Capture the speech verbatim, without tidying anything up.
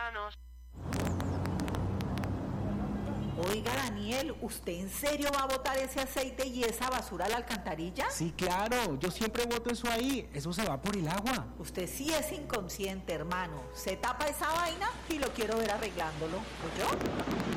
manos. Oiga, Daniel, ¿usted en serio va a botar ese aceite y esa basura a la alcantarilla? Sí, claro, yo siempre boto eso ahí, eso se va por el agua. Usted sí es inconsciente, hermano. Se tapa esa vaina y lo quiero ver arreglándolo. ¿Oyó?